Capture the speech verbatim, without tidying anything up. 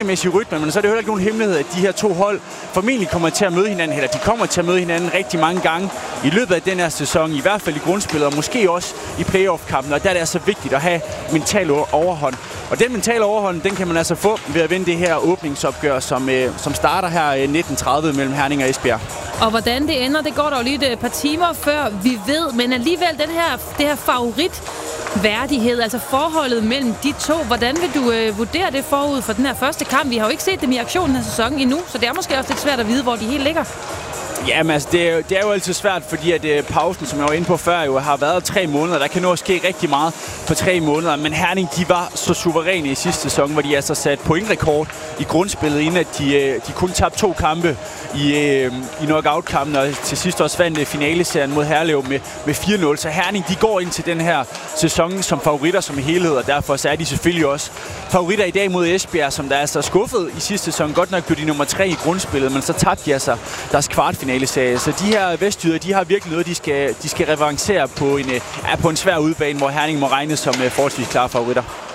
regelmæssig rytme, men så er det heller ikke nogen hemmelighed, at de her to hold formentlig kommer til at møde hinanden, eller de kommer til at møde hinanden rigtig mange gange i løbet af den her sæson, i hvert fald i grundspillet, og måske også i playoff-kampen, og der er det altså vigtigt at have mental overhånd. Og den mentale overhånd, den kan man altså få ved at vinde det her åbningsopgør, som, øh, som starter her nitten tredive mellem Herning og Esbjerg. Og hvordan det ender, det går der jo lige et par timer før vi ved, men alligevel den her, det her favoritværdighed, altså forholdet mellem de to, hvordan vil du øh, vurdere det forud for den her første kamp? Vi har jo ikke set dem i aktion den her sæson endnu, så det er måske også lidt svært at vide, hvor de helt ligger. Jamen altså, det er, det er jo altid svært, fordi at uh, pausen, som jeg var inde på før, jo har været tre måneder. Der kan nå at ske rigtig meget på tre måneder, men Herning, de var så suveræne i sidste sæson, hvor de altså satte pointrekord i grundspillet, inden at de, uh, de kun tabte to kampe i, uh, i knockout-kampen, og til sidst også vandt finaleserien mod Herlev med, med fire nul. Så Herning, de går ind til den her sæson som favoritter som helhed, og derfor så er de selvfølgelig også favoritter i dag mod Esbjerg, som der er så skuffet i sidste sæson. Godt nok blev de nummer tre i grundspillet, men så tabte de altså deres kvartfinaleserie. Så de her vestjyder, de har virkelig noget, de skal, de skal revancere på en, ja, på en svær udbane, hvor Herning må regnes som forholdsvis klare favoritter.